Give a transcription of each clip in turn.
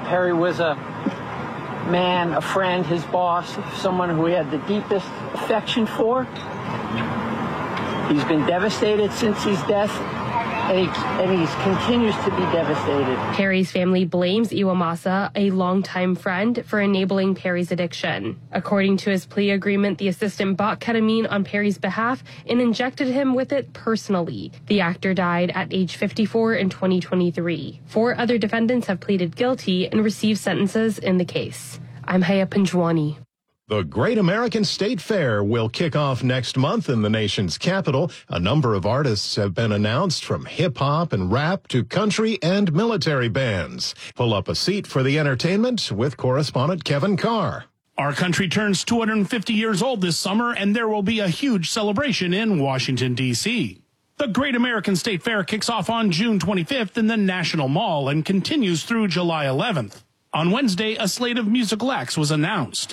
Perry was a man, a friend, his boss, someone who he had the deepest affection for. He's been devastated since his death, and he continues to be devastated. Perry's family blames Iwamasa, a longtime friend, for enabling Perry's addiction. According to his plea agreement, the assistant bought ketamine on Perry's behalf and injected him with it personally. The actor died at age 54 in 2023. 4 other defendants have pleaded guilty and received sentences in the case. I'm Haya Panjwani. The Great American State Fair will kick off next month in the nation's capital. A number of artists have been announced, from hip-hop and rap to country and military bands. Pull up a seat for the entertainment with correspondent Kevin Carr. Our country turns 250 years old this summer, and there will be a huge celebration in Washington, D.C. The Great American State Fair kicks off on June 25th in the National Mall and continues through July 11th. On Wednesday, a slate of musical acts was announced.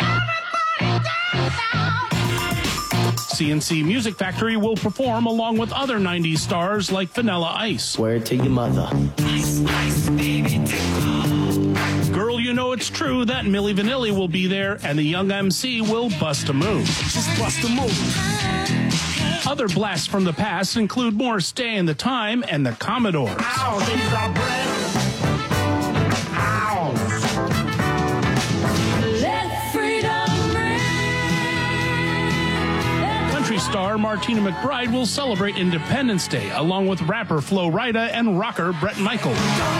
CNC Music Factory will perform along with other 90s stars like Vanilla Ice. Word to your mother. Ice, ice, baby, Girl, you know it's true that Milli Vanilli will be there, and the young MC will bust a move. Just bust a move. Other blasts from the past include Morris Day and the Time and the Commodores. Ow, these are bread. Country star Martina McBride will celebrate Independence Day along with rapper Flo Rida and rocker Bret Michaels.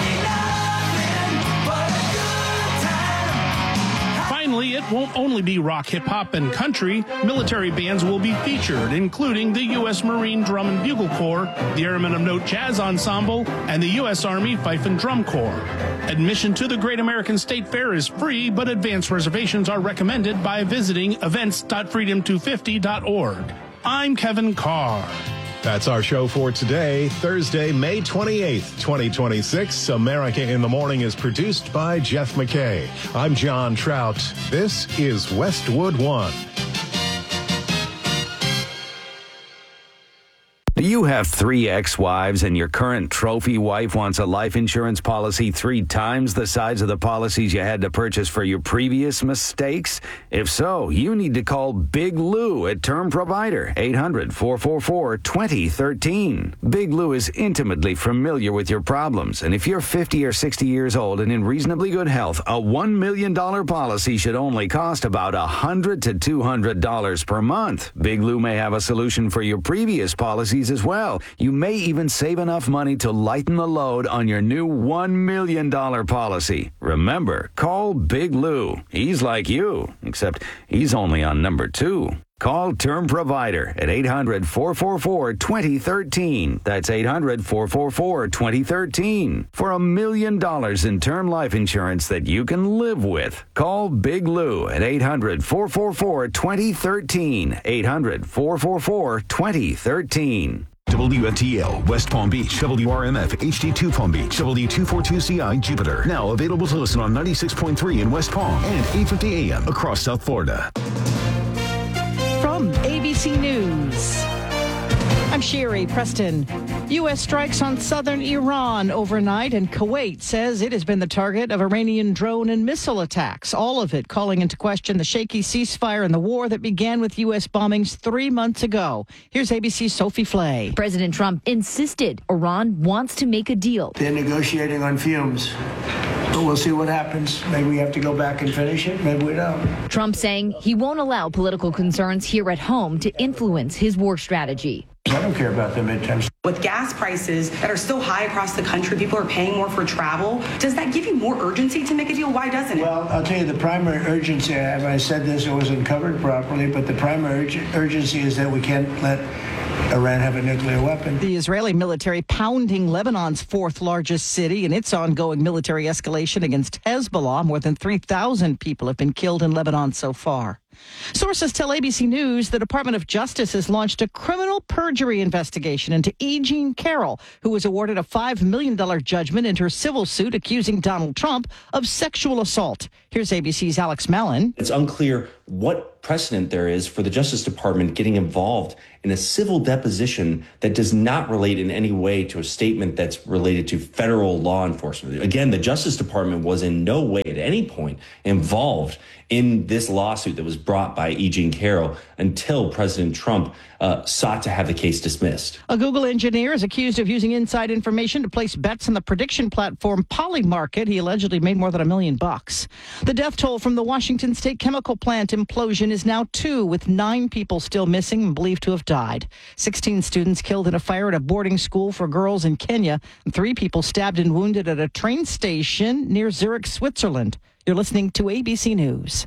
Finally, it won't only be rock, hip-hop, and country. Military bands will be featured, including the U.S. Marine Drum and Bugle Corps, the Airmen of Note Jazz Ensemble, and the U.S. Army Fife and Drum Corps. Admission to the Great American State Fair is free, but advance reservations are recommended by visiting events.freedom250.org. I'm Kevin Carr. That's our show for today, Thursday, May 28th, 2026. America in the Morning is produced by Jeff McKay. I'm John Trout. This is Westwood One. Do you have 3 ex-wives and your current trophy wife wants a life insurance policy 3 times the size of the policies you had to purchase for your previous mistakes? If so, you need to call Big Lou at Term Provider, 800-444-2013. Big Lou is intimately familiar with your problems, and if you're 50 or 60 years old and in reasonably good health, a $1 million policy should only cost about $100 to $200 per month. Big Lou may have a solution for your previous policies as well. You may even save enough money to lighten the load on your new $1 million policy. Remember, call Big Lou. He's like you, except he's only on number 2. Call Term Provider at 800-444-2013. That's 800-444-2013. For $1 million in term life insurance that you can live with. Call Big Lou at 800-444-2013. 800-444-2013. WFTL, West Palm Beach, WRMF, HD2 Palm Beach, W242CI, Jupiter. Now available to listen on 96.3 in West Palm and 850 AM across South Florida. From ABC News, I'm Sherry Preston. U.S. strikes on southern Iran overnight, and Kuwait says it has been the target of Iranian drone and missile attacks, all of it calling into question the shaky ceasefire and the war that began with U.S. bombings 3 months ago. Here's ABC's Sophie Flay. President Trump insisted Iran wants to make a deal. They're negotiating on fumes. But we'll see what happens. Maybe we have to go back and finish it. Maybe we don't. Trump saying he won't allow political concerns here at home to influence his war strategy. I don't care about the midterms. With gas prices that are still high across the country, people are paying more for travel. Does that give you more urgency to make a deal? Why doesn't it? Well, I'll tell you, the primary urgency, I said this, it wasn't covered properly, but the primary urgency is that we can't let Iran have a nuclear weapon. The Israeli military pounding Lebanon's 4th largest city in its ongoing military escalation against Hezbollah. More than 3,000 people have been killed in Lebanon so far. Sources tell ABC News the Department of Justice has launched a criminal perjury investigation into E. Jean Carroll, who was awarded a $5 million judgment in her civil suit accusing Donald Trump of sexual assault. Here's ABC's Alex Mellon. It's unclear what precedent there is for the Justice Department getting involved in a civil deposition that does not relate in any way to a statement that's related to federal law enforcement. Again, the Justice Department was in no way at any point involved in this lawsuit that was brought by E. Jean Carroll until President Trump sought to have the case dismissed. A Google engineer is accused of using inside information to place bets on the prediction platform Polymarket. He allegedly made more than $1 million. The death toll from the Washington State chemical plant implosion is now 2, with 9 people still missing and believed to have died. 16 students killed in a fire at a boarding school for girls in Kenya, and 3 people stabbed and wounded at a train station near Zurich, Switzerland. You're listening to ABC News.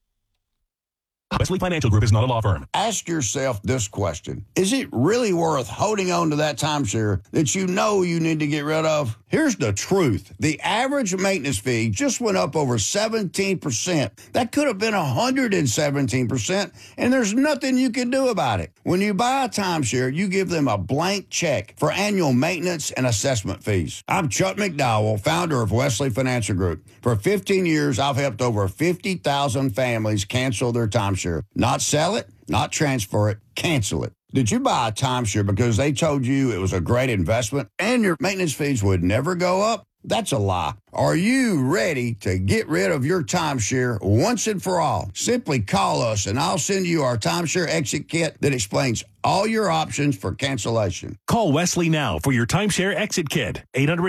Wesley Financial Group is not a law firm. Ask yourself this question. Is it really worth holding on to that timeshare that you know you need to get rid of? Here's the truth. The average maintenance fee just went up over 17%. That could have been 117%, and there's nothing you can do about it. When you buy a timeshare, you give them a blank check for annual maintenance and assessment fees. I'm Chuck McDowell, founder of Wesley Financial Group. For 15 years, I've helped over 50,000 families cancel their timeshare. Not sell it, not transfer it, cancel it. Did you buy a timeshare because they told you it was a great investment and your maintenance fees would never go up? That's a lie. Are you ready to get rid of your timeshare once and for all? Simply call us and I'll send you our timeshare exit kit that explains all your options for cancellation. Call Wesley now for your timeshare exit kit.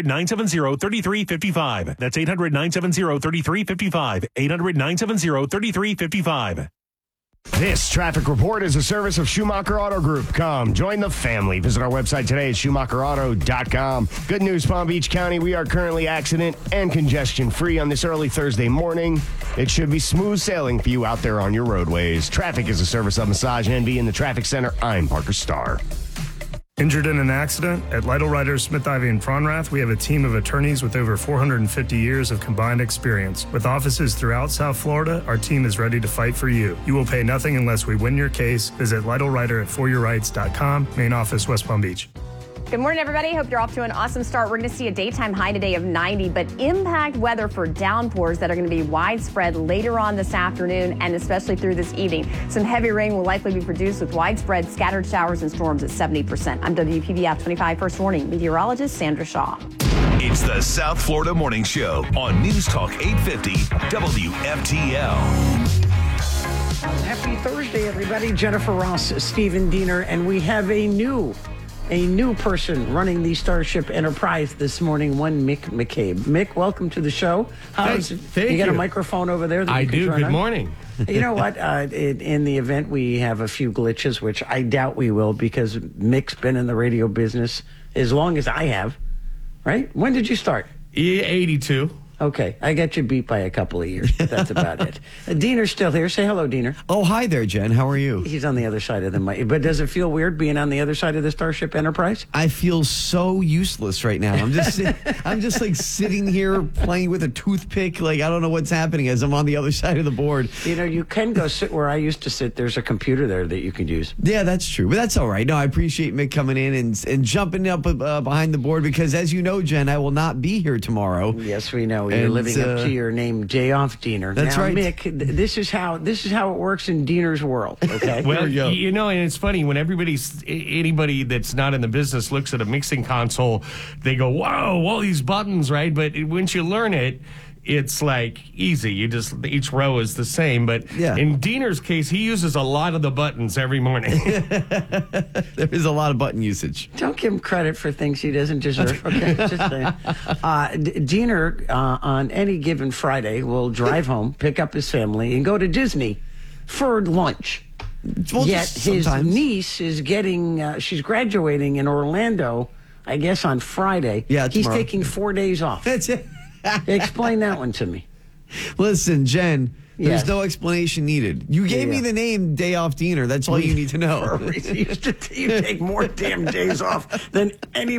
800-970-3355. That's 800-970-3355. 800-970-3355. This traffic report is a service of Schumacher Auto Group. Come, join the family. Visit our website today at SchumacherAuto.com. Good news, Palm Beach County. We are currently accident and congestion free on this early Thursday morning. It should be smooth sailing for you out there on your roadways. Traffic is a service of Massage Envy in the Traffic Center. I'm Parker Starr. Injured in an accident? At Lytle Writers, Smith, Ivy, and Fronrath, we have a team of attorneys with over 450 years of combined experience. With offices throughout South Florida, our team is ready to fight for you. You will pay nothing unless we win your case. Visit LytleWriter at foryourrights.com. Main office, West Palm Beach. Good morning, everybody. Hope you're off to an awesome start. We're going to see a daytime high today of 90, but impact weather for downpours that are going to be widespread later on this afternoon and especially through this evening. Some heavy rain will likely be produced with widespread scattered showers and storms at 70%. I'm WPBF 25 First Warning meteorologist Sandra Shaw. It's the South Florida Morning Show on News Talk 850 WFTL. Happy Thursday, everybody. Jennifer Ross, Stephen Diener, and we have a new person running the Starship Enterprise this morning, one Mick McCabe. Mick, welcome to the show. Thank you. Got a microphone over there that I you can do. turn Good on? morning. You know what? In the event, we have a few glitches, which I doubt we will because Mick's been in the radio business as long as I have, right? When did you start? 82. Okay, I got you beat by a couple of years, but that's about it. Diener's still here. Say hello, Diener. Oh, hi there, Jen. How are you? He's on the other side of the mic. But does it feel weird being on the other side of the Starship Enterprise? I feel so useless right now. I'm just like sitting here playing with a toothpick. Like, I don't know what's happening as I'm on the other side of the board. You know, you can go sit where I used to sit. There's a computer there that you can use. Yeah, that's true. But that's all right. No, I appreciate Mick coming in and jumping up behind the board because, as you know, Jen, I will not be here tomorrow. Yes, we know. You're living up to your name, Day Off Diener. That's now, right. Mick, this is how it works in Diener's world. Okay. Well, you know, and it's funny when anybody that's not in the business looks at a mixing console, they go, "Whoa, all these buttons!" Right? But once you learn it, it's like easy. You just each row is the same. But in Diener's case, he uses a lot of the buttons every morning. There is a lot of button usage. Don't give him credit for things he doesn't deserve. Okay, just saying. Diener, on any given Friday, will drive home, pick up his family, and go to Disney for lunch. Well, yet his niece is she's graduating in Orlando, I guess on Friday. Yeah, he's tomorrow. taking 4 days off. That's it. Explain that one to me. Listen, Jen, there's Yes. no explanation needed. You gave me the name Day Off Diener. That's all you need to know. You take more damn days off than any